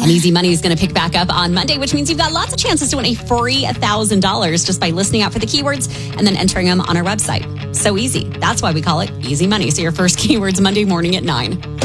And Easy Money is going to pick back up on Monday, which means you've got lots of chances to win a free $1,000 just by listening out for the keywords and then entering them on our website. So easy. That's why we call it Easy Money. So your first keywords Monday morning at 9.